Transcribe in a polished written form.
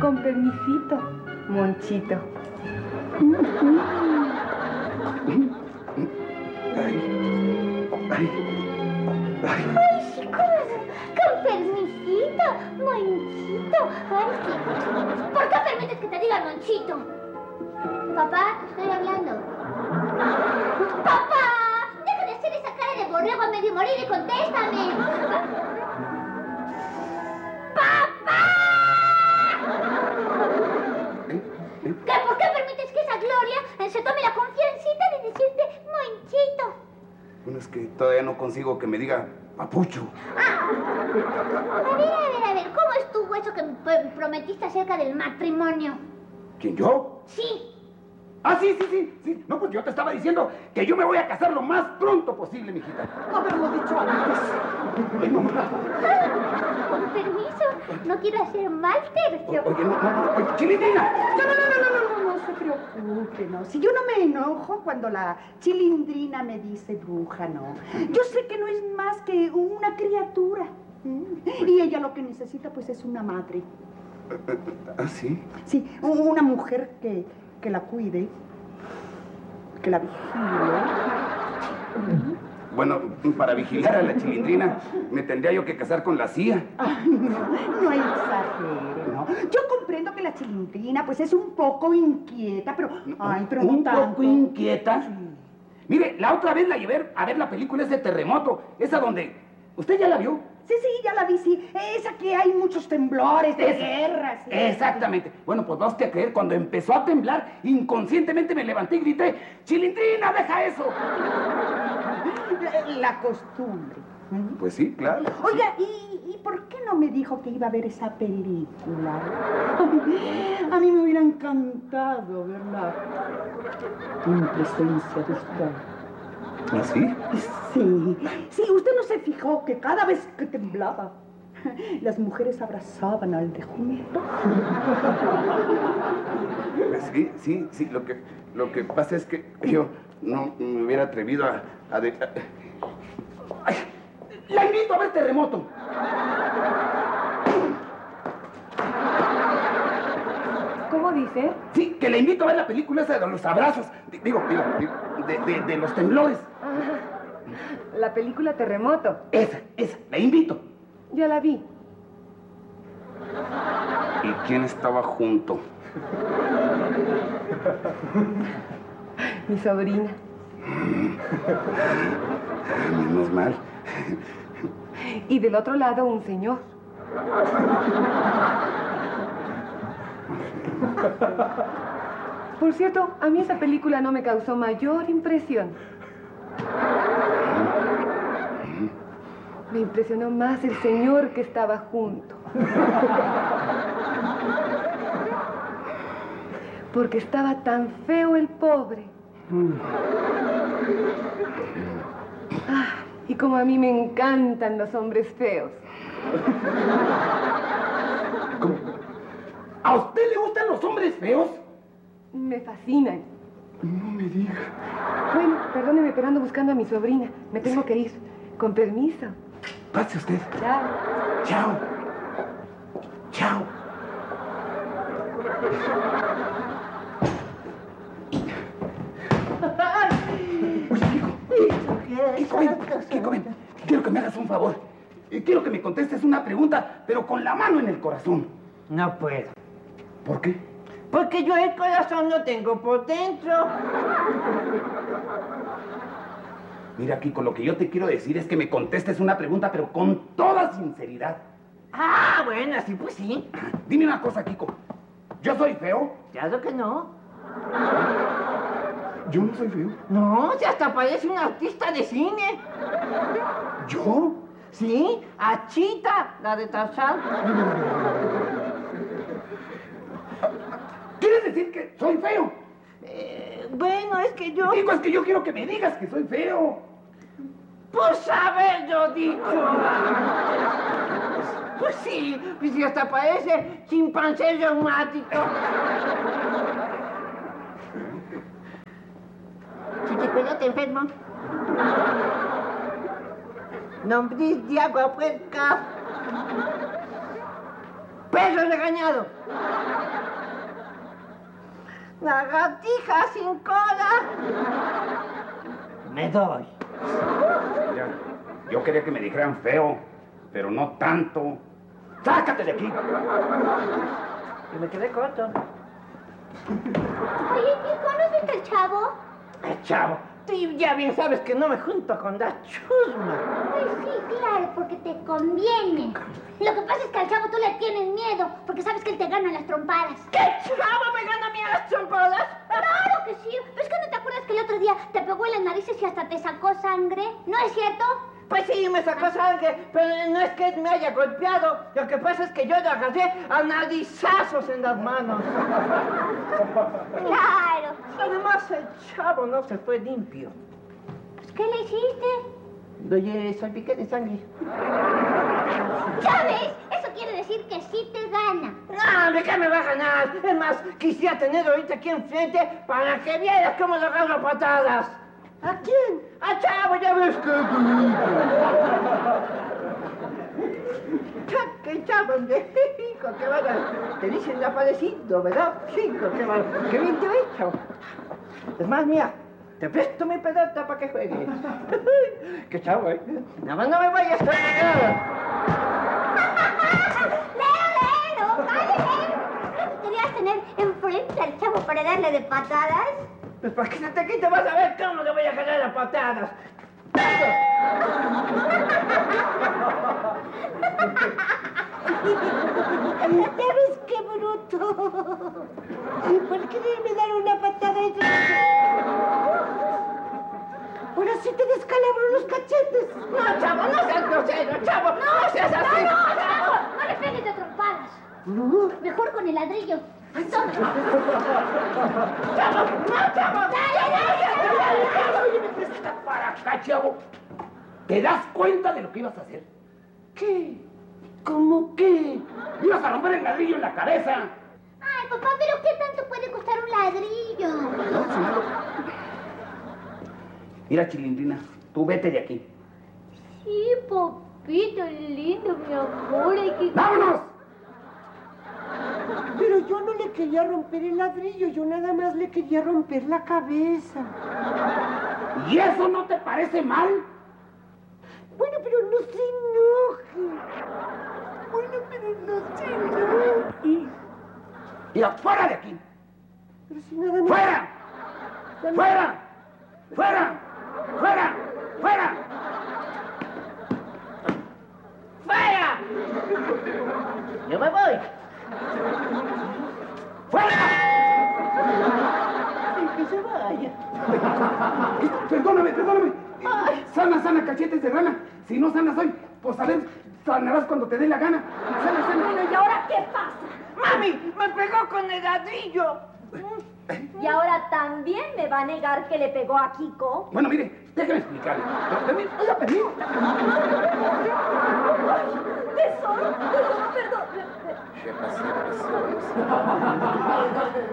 Con permisito, Monchito. Ay, chicos, con permisito, Monchito. Ay, sí. ¿Por qué permites que te diga Monchito? Papá, te estoy hablando. ¡Papá! Deja de hacer esa cara de borrego a medio morir y contéstame. ¡Papá! ¿Qué? ¿Por qué permites que esa Gloria se tome la confiancita de decirte Monchito? Bueno, es que todavía no consigo que me diga papucho. A ver, ¿cómo estuvo eso que me prometiste acerca del matrimonio? ¿Quién, yo? Sí. Ah, sí. No, pues yo te estaba diciendo que yo me voy a casar lo más pronto posible, mijita. Haberlo dicho antes. Ay, mamá. Con permiso, no quiero hacer mal, Tercio. Oye, no, Chilindrina. No se preocupe, no. Si yo no me enojo cuando la Chilindrina me dice bruja, no. Yo sé que no es más que una criatura. Y ella lo que necesita, pues, es una madre. ¿Ah, sí? Sí, una mujer que la cuide, que la vigile. Bueno, para vigilar a la Chilindrina me tendría yo que casar con la CIA. Ay, no exagere, ¿no? Yo comprendo que la Chilindrina, pues, es un poco inquieta, pero... Ay, pero no tanto. ¿Un poco inquieta? Sí. Mire, la otra vez la llevé a ver la película ese Terremoto, esa donde... ¿Usted ya la vio? Sí, ya la vi, sí. Esa que hay muchos temblores, de guerras. Sí. Exactamente. Bueno, pues va usted a creer, cuando empezó a temblar, inconscientemente me levanté y grité, ¡Chilindrina, deja eso! La costumbre. Pues sí, claro. Oiga, ¿y por qué no me dijo que iba a ver esa película? A mí me hubiera encantado verla en presencia de usted. ¿Ah, sí? Sí, usted no se fijó que cada vez que temblaba, las mujeres abrazaban al de junto. Sí, lo que pasa es que yo no me hubiera atrevido a ¡Ay! ¡La invito a ver Terremoto! ¿Cómo dice? Sí, que la invito a ver la película esa de los abrazos. Digo, de los temblores. La película Terremoto. Esa, la invito. Ya la vi. ¿Y quién estaba junto? Mi sobrina. Menos mal. Y del otro lado un señor. Por cierto, a mí esa película no me causó mayor impresión. Me impresionó más el señor que estaba junto. Porque estaba tan feo el pobre. Y como a mí me encantan los hombres feos. ¿Cómo? ¿A usted le gustan los hombres feos? Me fascinan. No me diga. Bueno, perdóneme, pero ando buscando a mi sobrina. Me tengo que ir. Con permiso. Pase usted. Chao. Chao. Chao. Oye, Kiko, ven. Quiero que me hagas un favor. Quiero que me contestes una pregunta, pero con la mano en el corazón. No puedo. ¿Por qué? Porque yo el corazón lo tengo por dentro. Mira, Kiko, lo que yo te quiero decir es que me contestes una pregunta, pero con toda sinceridad. Ah, bueno, así pues sí. Dime una cosa, Kiko. ¿Yo soy feo? Claro que no. Yo no soy feo. No, si hasta parece un artista de cine. ¿Yo? Sí, a Chita, la de Tarzán. ¿Quieres decir que soy feo? Bueno, es que yo... Kiko, es que yo quiero que me digas que soy feo. Pues haberlo dicho. Pues sí, pues si hasta parece chimpancé reumático. Si te cuidas, enfermo. Nombre de agua puerca. perro regañado. Lagartija sin cola. Me doy. Mira, yo quería que me dijeran feo, pero no tanto. ¡Sácate de aquí! Y me quedé corto. Oye, Kiko, ¿no es el chavo? Chavo, tú ya bien sabes que no me junto con la chusma. Pues sí, claro, porque te conviene. Lo que pasa es que al chavo tú le tienes miedo, porque sabes que él te gana las trompadas. ¿Qué chavo me gana a mí a las trompadas? Claro que sí. ¿Es que no te acuerdas que el otro día te pegó en las narices y hasta te sacó sangre? ¿No es cierto? Pues sí, me sacó sangre, pero no es que me haya golpeado. Lo que pasa es que yo le agarré a narizazos en las manos. Claro. Además, el chavo no se fue limpio. Pues, ¿qué le hiciste? Oye, salpiqué de sangre. ¿Ya ves? Eso quiere decir que sí te gana. No, ¿de qué me va a ganar? Es más, quisiera tener ahorita aquí enfrente para que vieras cómo le agarro a patadas. ¿A quién? ¡A chavo, ya ves que... ¡Qué chavo, hijo! ¡Qué vaya! Te dicen aparecido, ¿verdad? Hijo, qué bien te he hecho. Es más, mira, te presto mi pelota para que juegues. ¡Qué chavo, eh! Nada más no me vayas a pegar. ¡Leo! ¡Cállate! ¿No querías tener enfrente al chavo para darle de patadas? Pues para que se te quite vas a ver cómo le voy a cagar a patadas. ¿Ya ves qué bruto? ¿Por quererme dar una patada entre ahora sí te descalabro los cachetes. No, chavo, no seas grosero, chavo. No seas así. ¡No, chavo! ¡No le pegues de trompadas! No. Mejor con el ladrillo. Toma. ¡Chavo! ¡No, chavo! ¡Dale! Oye, me prestas para acá, chavo. ¿Te das cuenta de lo que ibas a hacer? ¿Qué? ¿Cómo qué? Ibas a romper el ladrillo en la cabeza. Ay, papá, pero ¿qué tanto puede costar un ladrillo? No, si no lo... Mira, Chilindrina, tú vete de aquí. Sí, papito lindo, mi amor. Hay que... ¡Vámonos! Pero yo no le quería romper el ladrillo, yo nada más le quería romper la cabeza. ¿Y eso no te parece mal? Bueno, pero no se enoje. Bueno, pero no se enoje. Mira, fuera de aquí. Pero si nada más... ¡Fuera! ¡Fuera! ¡Fuera! ¡Fuera! ¡Fuera! ¡Fuera! Yo me voy. ¡Fuera! Sí, que se vaya. Perdóname. Sana, cachetes de rana. Si no sanas hoy, pues a ver, sanarás cuando te dé la gana. Sana. Bueno, ¿y ahora qué pasa? ¡Mami! ¡Me pegó con el ladrillo! ¿Y ahora también me va a negar que le pegó a Kiko? Bueno, mire, déjame explicarle. Permítame. Tesoro, perdón. ¿Qué pasó?